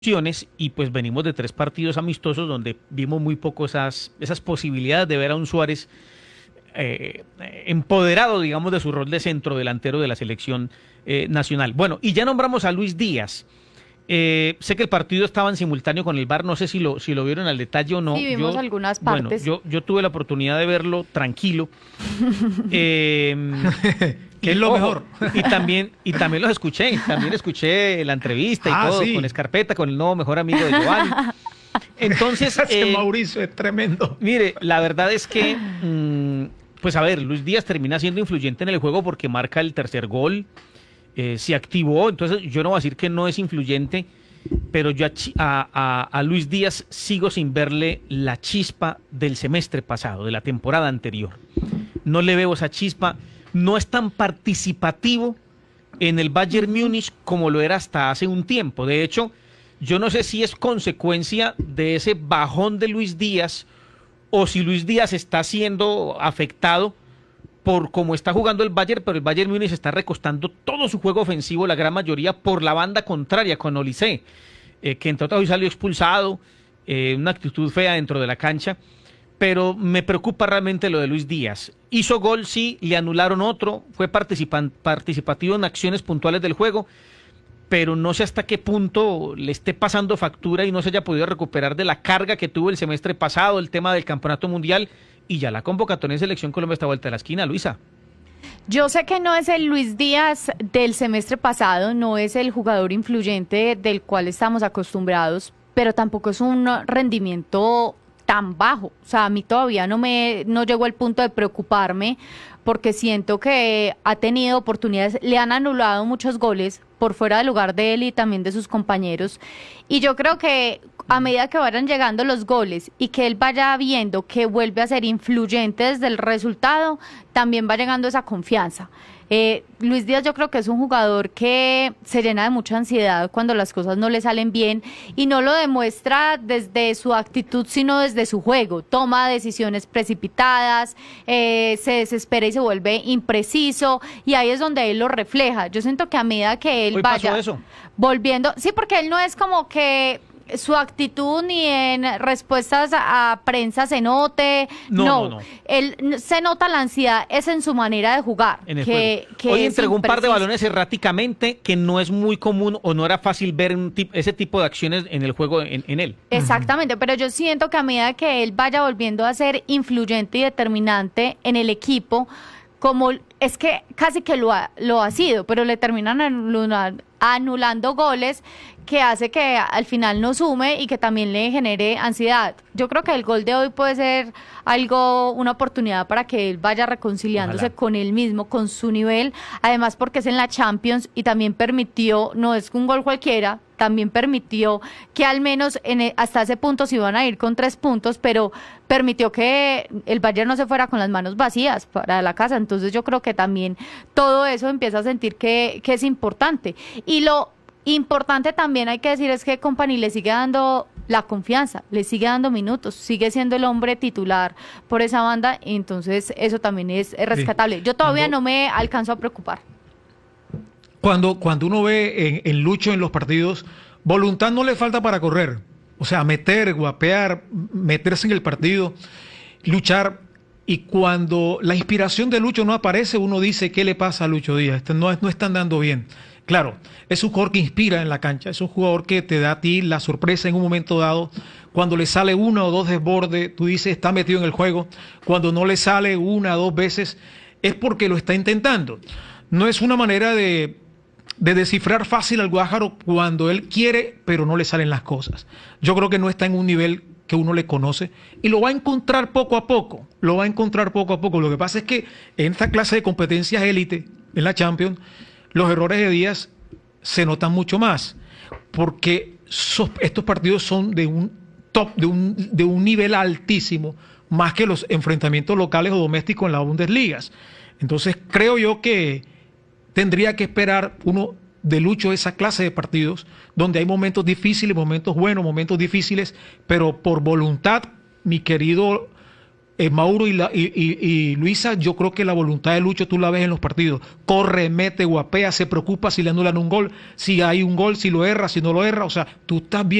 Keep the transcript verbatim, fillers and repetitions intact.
y pues venimos de tres partidos amistosos donde vimos muy poco esas, esas posibilidades de ver a un Suárez eh, empoderado, digamos, de su rol de centro delantero de la selección eh, nacional. Bueno, y ya nombramos a Luis Díaz. Eh, sé que el partido estaba en simultáneo con el V A R, no sé si lo, si lo vieron al detalle o no. Sí, vimos yo, algunas bueno, partes. yo, yo tuve la oportunidad de verlo tranquilo. eh, ¿Qué es lo ojo, mejor? Y también, y también los escuché, también escuché la entrevista y Ah, todo, sí. con Escarpeta, con el nuevo mejor amigo de Giovanni. Entonces, Ese eh, Mauricio es tremendo. mire, la verdad es que, mmm, pues a ver, Luis Díaz termina siendo influyente en el juego porque marca el tercer gol, eh, se activó, entonces yo no voy a decir que no es influyente, pero yo a, a, a, a Luis Díaz sigo sin verle la chispa del semestre pasado, de la temporada anterior. No le veo esa chispa, no es tan participativo en el Bayern Múnich como lo era hasta hace un tiempo. De hecho, yo no sé si es consecuencia de ese bajón de Luis Díaz o si Luis Díaz está siendo afectado por cómo está jugando el Bayern, pero el Bayern Múnich está recostando todo su juego ofensivo, la gran mayoría, por la banda contraria con Olise, eh, que entre otras hoy salió expulsado, eh, una actitud fea dentro de la cancha, pero me preocupa realmente lo de Luis Díaz. Hizo gol, sí, le anularon otro, fue participativo en acciones puntuales del juego, pero no sé hasta qué punto le esté pasando factura y no se haya podido recuperar de la carga que tuvo el semestre pasado, el tema del campeonato mundial, y ya la convocatoria en Selección Colombia está vuelta a la esquina, Luisa. Yo sé que no es el Luis Díaz del semestre pasado, no es el jugador influyente del cual estamos acostumbrados, pero tampoco es un rendimiento tan bajo. O sea, a mí todavía no me no llegó al punto de preocuparme porque siento que ha tenido oportunidades, le han anulado muchos goles por fuera del lugar de él y también de sus compañeros. Y yo creo que a medida que vayan llegando los goles y que él vaya viendo que vuelve a ser influyente desde el resultado, también va llegando esa confianza. Eh, Luis Díaz yo creo que es un jugador que se llena de mucha ansiedad cuando las cosas no le salen bien y no lo demuestra desde su actitud sino desde su juego. Toma decisiones precipitadas, eh, se desespera y se vuelve impreciso y ahí es donde él lo refleja. Yo siento que a medida que él Hoy vaya pasó eso. volviendo, sí, porque él no es como que su actitud ni en respuestas a, a prensa se note, no, no, no, no. Él se nota la ansiedad, es en su manera de jugar. En el que, juego. que Hoy es entregó un par de impreciso. balones erráticamente que no es muy común o no era fácil ver un tip, ese tipo de acciones en el juego en, en él. Exactamente, pero yo siento que a medida que él vaya volviendo a ser influyente y determinante en el equipo, como es que casi que lo ha, lo ha sido, pero le terminan anulando, anulando goles que hace que al final no sume y que también le genere ansiedad. Yo creo que el gol de hoy puede ser algo, una oportunidad para que él vaya reconciliándose Ojalá. con él mismo, con su nivel, además porque es en la Champions y también permitió, no es un gol cualquiera, también permitió que al menos en el, hasta ese punto se iban a ir con tres puntos, pero permitió que el Bayern no se fuera con las manos vacías para la casa. Entonces yo creo que también todo eso empieza a sentir que, que es importante. Y lo importante también hay que decir es que Kompany le sigue dando la confianza, le sigue dando minutos, sigue siendo el hombre titular por esa banda, y entonces eso también es, es rescatable. Yo todavía Cuando- no me alcanzo a preocupar. Cuando, cuando uno ve en, en Lucho en los partidos, voluntad no le falta para correr. O sea, meter, guapear, meterse en el partido, luchar. Y cuando la inspiración de Lucho no aparece, uno dice, ¿qué le pasa a Lucho Díaz? Este no, no está andando bien. Claro, es un jugador que inspira en la cancha, es un jugador que te da a ti la sorpresa en un momento dado. Cuando le sale uno o dos desbordes, tú dices, está metido en el juego. Cuando no le sale una o dos veces, es porque lo está intentando. No es una manera de, de descifrar fácil al Guájaro cuando él quiere, pero no le salen las cosas. Yo creo que no está en un nivel que uno le conoce y lo va a encontrar poco a poco, lo va a encontrar poco a poco. Lo que pasa es que en esta clase de competencias élite, en la Champions, los errores de Díaz se notan mucho más, porque so, estos partidos son de un top, de un, de un nivel altísimo, más que los enfrentamientos locales o domésticos en las Bundesliga. Entonces creo yo que tendría que esperar uno de Lucho esa clase de partidos, donde hay momentos difíciles, momentos buenos, momentos difíciles, pero por voluntad, mi querido eh, Mauro y, la, y, y, y Luisa, yo creo que la voluntad de Lucho tú la ves en los partidos. Corre, mete, guapea, se preocupa si le anulan un gol, si hay un gol, si lo erra, si no lo erra. O sea, tú estás bien